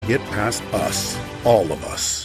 Get past us, all of us.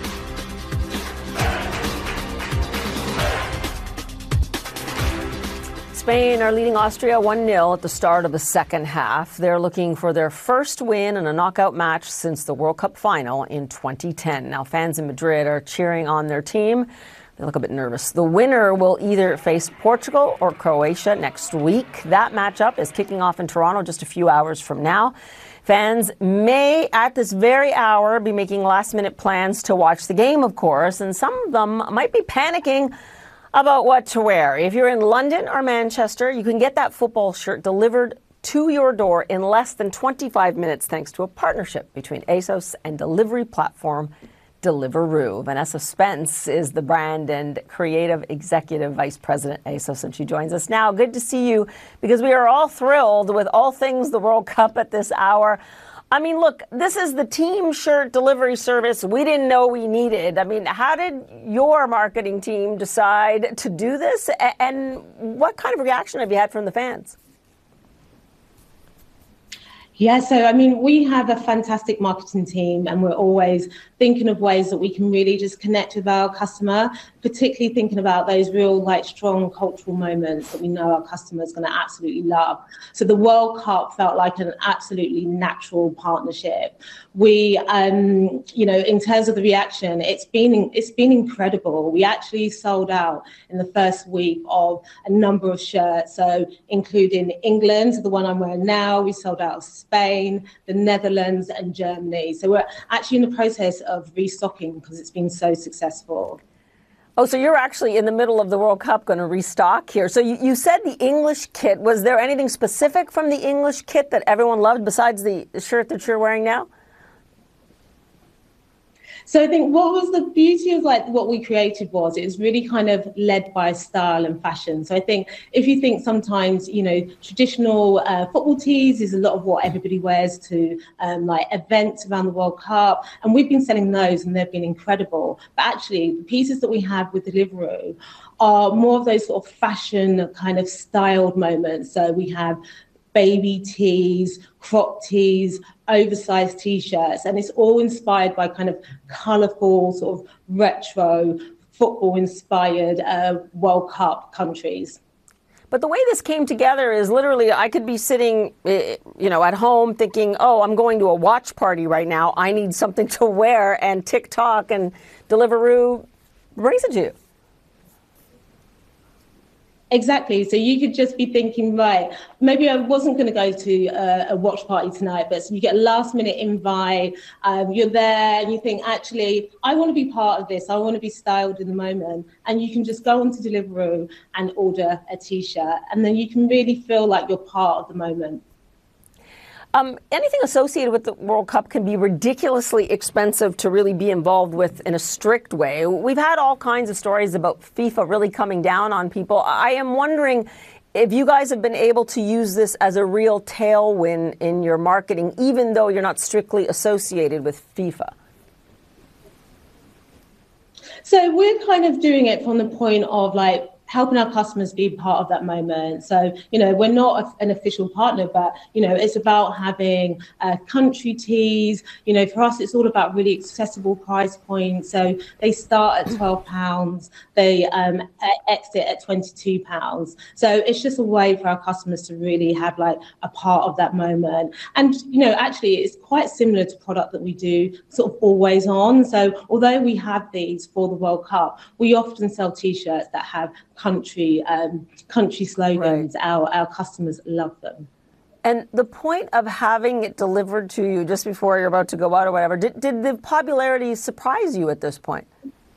Spain are leading Austria 1-0 at the start of the second half. They're looking for their first win in a knockout match since the World Cup final in 2010. Now, fans in Madrid are cheering on their team. They look a bit nervous. The winner will either face Portugal or Croatia next week. That matchup is kicking off in Toronto just a few hours from now. Fans may, at this very hour, be making last-minute plans to watch the game, of course, and some of them might be panicking about what to wear. If you're in London or Manchester, you can get that football shirt delivered to your door in less than 25 minutes thanks to a partnership between ASOS and delivery platform Deliveroo. Vanessa Spence is the brand and creative executive vice president at ASOS, and she joins us now. Good to see you, because we are all thrilled with all things the World Cup at this hour. I mean, look, this is the team shirt delivery service we didn't know we needed. I mean, how did your marketing team decide to do this? And what kind of reaction have you had from the fans? Yeah, so I mean, we have a fantastic marketing team, and we're always thinking of ways that we can really just connect with our customer, particularly thinking about those real, like, strong cultural moments that we know our customers going to absolutely love. So the World Cup felt like an absolutely natural partnership. We, in terms of the reaction, it's been incredible. We actually sold out in the first week of a number of shirts, so including England, the one I'm wearing now. We sold out of Spain, the Netherlands, and Germany. So we're actually in the process of restocking because it's been so successful. Oh, so you're actually in the middle of the World Cup going to restock here. So you said the English kit. Was there anything specific from the English kit that everyone loved besides the shirt that you're wearing now? So I think what was the beauty of what we created was it was really kind of led by style and fashion. So I think if you think sometimes, traditional football tees is a lot of what everybody wears to events around the World Cup. And we've been selling those and they've been incredible. But actually the pieces that we have with Deliveroo are more of those sort of fashion kind of styled moments. So we have baby tees, crop tees, oversized T-shirts, and it's all inspired by kind of colourful, sort of retro, football-inspired World Cup countries. But the way this came together is literally, I could be sitting, at home thinking, oh, I'm going to a watch party right now. I need something to wear, and TikTok and Deliveroo brings it to you. Exactly. So you could just be thinking, right, maybe I wasn't going to go to a watch party tonight, but you get a last minute invite, you're there and you think, actually, I want to be part of this. I want to be styled in the moment. And you can just go onto Deliveroo and order a T-shirt, and then you can really feel like you're part of the moment. Anything associated with the World Cup can be ridiculously expensive to really be involved with in a strict way. We've had all kinds of stories about FIFA really coming down on people. I am wondering if you guys have been able to use this as a real tailwind in your marketing, even though you're not strictly associated with FIFA. So we're kind of doing it from the point of helping our customers be part of that moment. So, we're not an official partner, but, it's about having country tees. For us, it's all about really accessible price points. So they start at £12, they exit at £22. So it's just a way for our customers to really have a part of that moment. And, actually, it's quite similar to product that we do sort of always on. So although we have these for the World Cup, we often sell T-shirts that have country slogans. Right. Our customers love them. And the point of having it delivered to you just before you're about to go out or whatever, did the popularity surprise you at this point?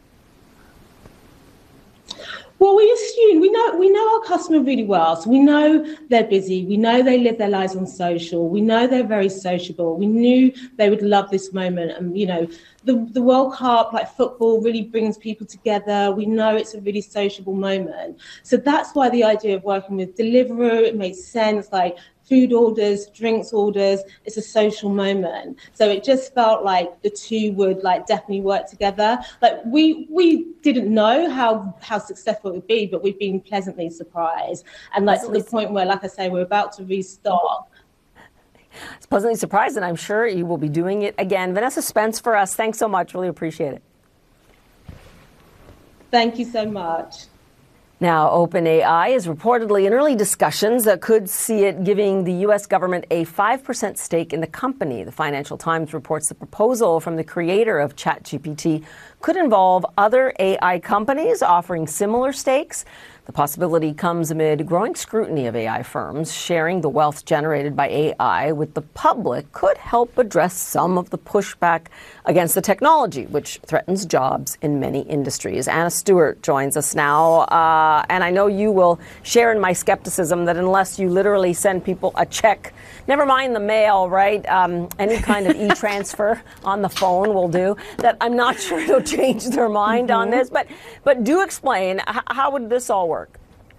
Well, we assume we know our customer really well. So we know they're busy. We know they live their lives on social. We know they're very sociable. We knew they would love this moment. And, the World Cup, football, really brings people together. We know it's a really sociable moment. So that's why the idea of working with Deliveroo, it makes sense. Food orders, drinks orders, it's a social moment. So it just felt like the two would definitely work together. We didn't know how successful it would be, but we've been pleasantly surprised. And to the point where, like I say, we're about to restock. was pleasantly surprised, and I'm sure you will be doing it again. Vanessa Spence for us. Thanks so much. Really appreciate it. Thank you so much. Now, OpenAI is reportedly in early discussions that could see it giving the U.S. government a 5% stake in the company. The Financial Times reports the proposal from the creator of ChatGPT could involve other AI companies offering similar stakes. The possibility comes amid growing scrutiny of AI firms. Sharing the wealth generated by AI with the public could help address some of the pushback against the technology, which threatens jobs in many industries. Anna Stewart joins us now. And I know you will share in my skepticism that unless you literally send people a check, never mind the mail, right? Any kind of e-transfer on the phone will do, that I'm not sure it'll change their mind on this. But do explain, how would this all work?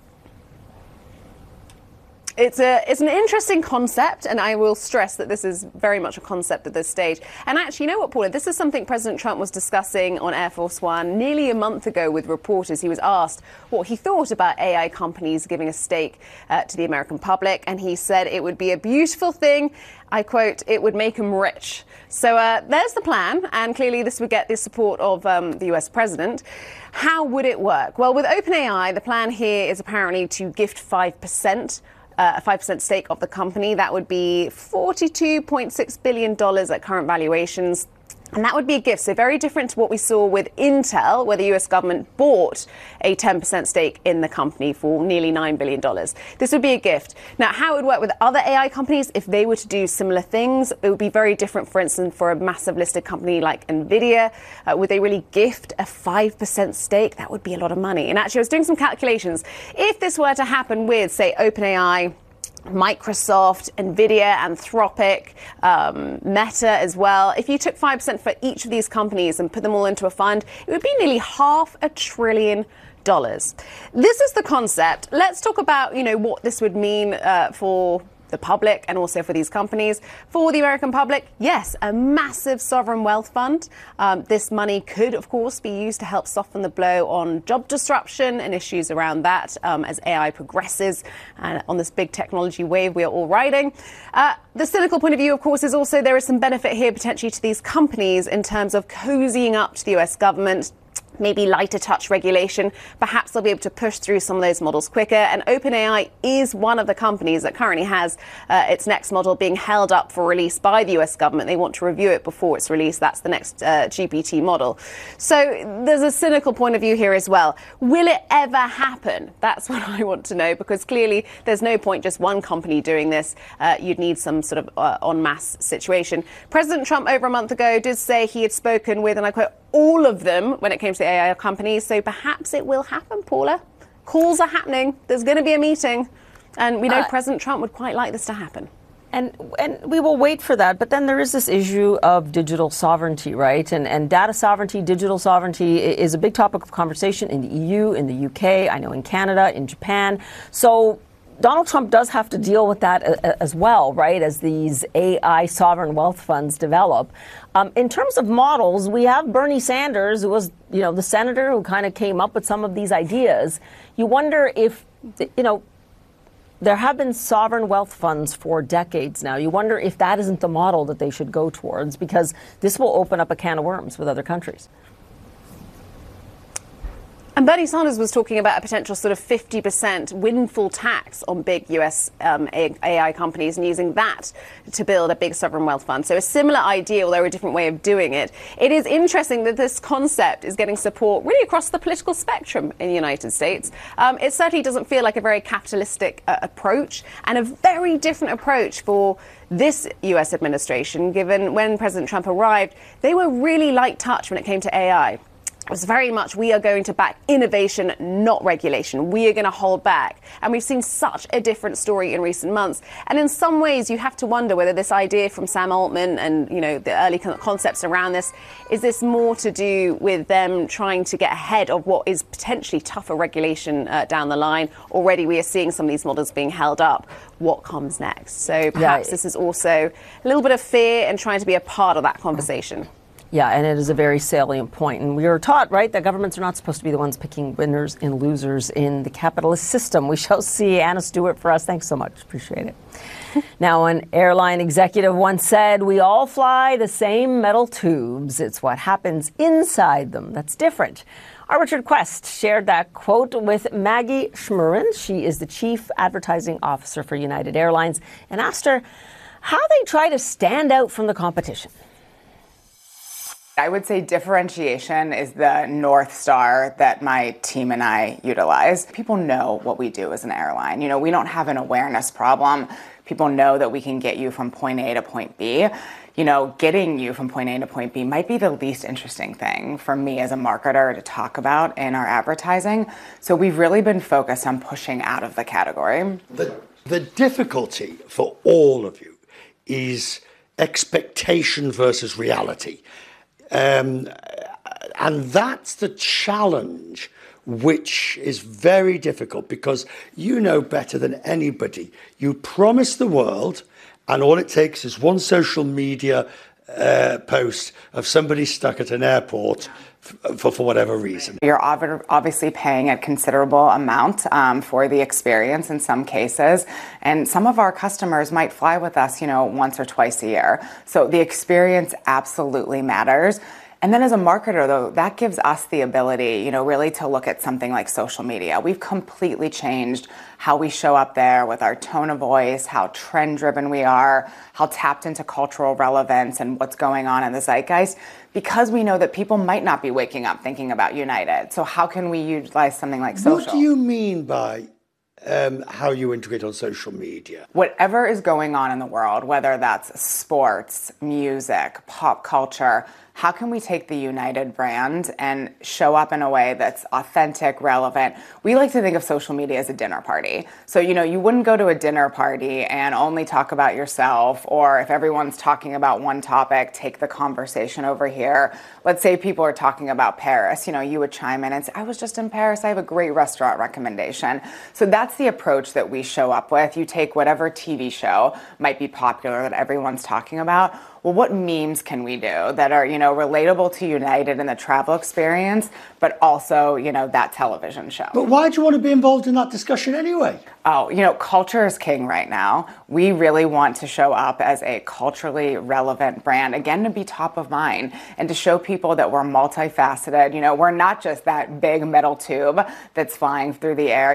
It's an interesting concept, and I will stress that this is very much a concept at this stage. And actually, you know what, Paula? This is something President Trump was discussing on Air Force One nearly a month ago with reporters. He was asked what he thought about AI companies giving a stake to the American public, and he said it would be a beautiful thing. I quote, "It would make them rich." So there's the plan, and clearly this would get the support of the US president. How would it work? Well, with OpenAI, the plan here is apparently to gift 5%. A 5% stake of the company. That would be $42.6 billion at current valuations. And that would be a gift. So very different to what we saw with Intel, where the US government bought a 10% stake in the company for nearly $9 billion. This would be a gift. Now, how it would work with other AI companies, if they were to do similar things, it would be very different, for instance, for a massive listed company like NVIDIA. Would they really gift a 5% stake? That would be a lot of money. And actually, I was doing some calculations. If this were to happen with, say, OpenAI, Microsoft, NVIDIA, Anthropic, Meta as well. If you took 5% for each of these companies and put them all into a fund, it would be nearly $500 billion. This is the concept. Let's talk about, what this would mean for the public and also for these companies. For the American public, yes, a massive sovereign wealth fund. This money could, of course, be used to help soften the blow on job disruption and issues around that as AI progresses and on this big technology wave we are all riding. The cynical point of view, of course, is also there is some benefit here potentially to these companies in terms of cozying up to the US government. Maybe lighter touch regulation. Perhaps they'll be able to push through some of those models quicker. And OpenAI is one of the companies that currently has its next model being held up for release by the US government. They want to review it before it's released. That's the next GPT model. So there's a cynical point of view here as well. Will it ever happen? That's what I want to know, because clearly there's no point just one company doing this. You'd need some sort of en masse situation. President Trump over a month ago did say he had spoken with, and I quote, all of them when it came to the AI companies. So perhaps it will happen, Paula. Calls are happening. There's going to be a meeting. And we know President Trump would quite like this to happen. And we will wait for that. But then there is this issue of digital sovereignty, right? And data sovereignty, digital sovereignty is a big topic of conversation in the EU, in the UK, I know in Canada, in Japan. So Donald Trump does have to deal with that as well, right, as these AI sovereign wealth funds develop. In terms of models, we have Bernie Sanders, who was, the senator who kind of came up with some of these ideas. You wonder if, there have been sovereign wealth funds for decades now. You wonder if that isn't the model that they should go towards, because this will open up a can of worms with other countries. And Bernie Sanders was talking about a potential sort of 50% windfall tax on big US AI companies and using that to build a big sovereign wealth fund. So a similar idea, although a different way of doing it. It is interesting that this concept is getting support really across the political spectrum in the United States. It certainly doesn't feel like a very capitalistic approach, and a very different approach for this US administration, given when President Trump arrived, they were really light touch when it came to AI. It was very much, we are going to back innovation, not regulation. We are going to hold back. And we've seen such a different story in recent months. And in some ways, you have to wonder whether this idea from Sam Altman and, the early concepts around this, is this more to do with them trying to get ahead of what is potentially tougher regulation down the line? Already we are seeing some of these models being held up. What comes next? So perhaps this is also a little bit of fear and trying to be a part of that conversation. Yeah, and it is a very salient point. And we were taught, right, that governments are not supposed to be the ones picking winners and losers in the capitalist system. We shall see. Anna Stewart for us. Thanks so much. Appreciate it. Now, an airline executive once said, "We all fly the same metal tubes. It's what happens inside them that's different." Our Richard Quest shared that quote with Maggie Schmerin. She is the Chief Advertising Officer for United Airlines, and asked her how they try to stand out from the competition. I would say differentiation is the North Star that my team and I utilize. People know what we do as an airline. We don't have an awareness problem. People know that we can get you from point A to point B. Getting you from point A to point B might be the least interesting thing for me as a marketer to talk about in our advertising. So we've really been focused on pushing out of the category. The difficulty for all of you is expectation versus reality. And that's the challenge, which is very difficult because you know better than anybody. You promise the world, and all it takes is one social media post of somebody stuck at an airport for whatever reason. You're obviously paying a considerable amount for the experience in some cases, and some of our customers might fly with us, once or twice a year. So the experience absolutely matters. And then as a marketer, though, that gives us the ability, really to look at something like social media. We've completely changed how we show up there with our tone of voice, how trend-driven we are, how tapped into cultural relevance and what's going on in the zeitgeist, because we know that people might not be waking up thinking about United. So how can we utilize something like social? What do you mean by how you integrate on social media? Whatever is going on in the world, whether that's sports, music, pop culture, how can we take the United brand and show up in a way that's authentic, relevant? We like to think of social media as a dinner party. So, you wouldn't go to a dinner party and only talk about yourself, or if everyone's talking about one topic, take the conversation over here. Let's say people are talking about Paris, you would chime in and say, "I was just in Paris, I have a great restaurant recommendation." So that's the approach that we show up with. You take whatever TV show might be popular that everyone's talking about. Well, what memes can we do that are, relatable to United and the travel experience, but also, that television show? But why do you want to be involved in that discussion anyway? Oh, culture is king right now. We really want to show up as a culturally relevant brand, again, to be top of mind and to show people that we're multifaceted. We're not just that big metal tube that's flying through the air.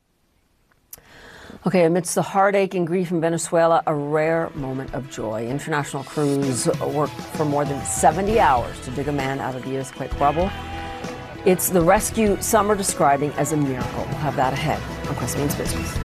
Okay, amidst the heartache and grief in Venezuela, a rare moment of joy. International crews worked for more than 70 hours to dig a man out of the earthquake rubble. It's the rescue some are describing as a miracle. We'll have that ahead on Quest Means Business.